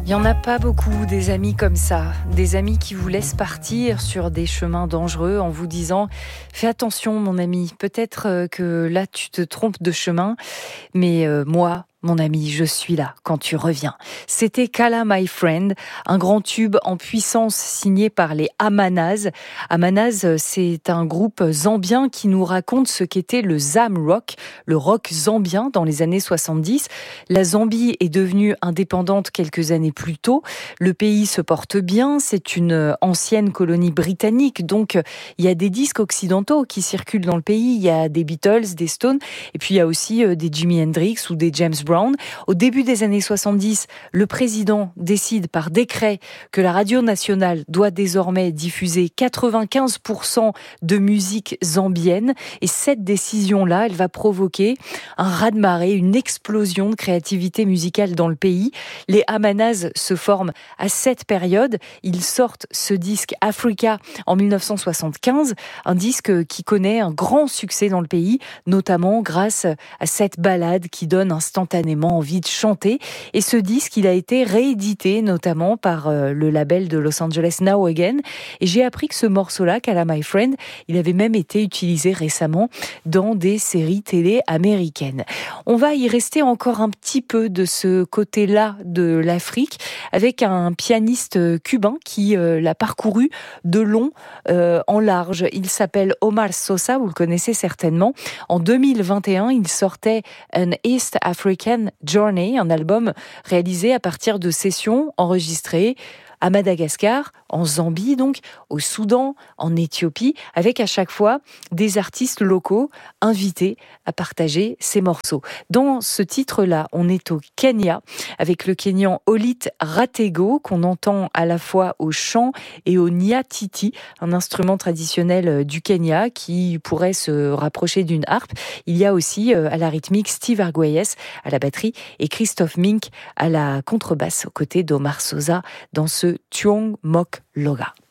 Il n'y en a pas beaucoup des amis comme ça, des amis qui vous laissent partir sur des chemins dangereux en vous disant « Fais attention mon ami, peut-être que là tu te trompes de chemin, mais moi, mon ami, je suis là quand tu reviens. » C'était Kala My Friend, un grand tube en puissance signé par les Amanaz. Amanaz, c'est un groupe zambien qui nous raconte ce qu'était le Zam Rock, le rock zambien dans les années 70. La Zambie est devenue indépendante quelques années plus tôt. Le pays se porte bien, c'est une ancienne colonie britannique, donc il y a des disques occidentaux qui circulent dans le pays. Il y a des Beatles, des Stones, et puis il y a aussi des Jimi Hendrix ou des James Brown. Au début des années 70, le président décide par décret que la radio nationale doit désormais diffuser 95% de musique zambienne. Et cette décision-là, elle va provoquer un raz-de-marée, une explosion de créativité musicale dans le pays. Les Amanaz se forment à cette période. Ils sortent ce disque Africa en 1975, un disque qui connaît un grand succès dans le pays, notamment grâce à cette ballade qui donne instantanément envie de chanter. Et ce disque, il a été réédité notamment par le label de Los Angeles Now Again. Et j'ai appris que ce morceau-là, Kala My Friend, il avait même été utilisé récemment dans des séries télé américaines. On va y rester encore un petit peu de ce côté-là de l'Afrique avec un pianiste cubain qui l'a parcouru de long en large. Il s'appelle Omar Sosa, vous le connaissez certainement. En 2021, il sortait An East African Journey, un album réalisé à partir de sessions enregistrées à Madagascar, en Zambie donc, au Soudan, en Éthiopie, avec à chaque fois des artistes locaux invités à partager ces morceaux. Dans ce titre-là, on est au Kenya, avec le Kenyan Olit Ratego, qu'on entend à la fois au chant et au nyatiti, un instrument traditionnel du Kenya qui pourrait se rapprocher d'une harpe. Il y a aussi à la rythmique Steve Arguelles à la batterie et Christophe Mink à la contrebasse aux côtés d'Omar Sosa dans ce Tuong Mok Loga.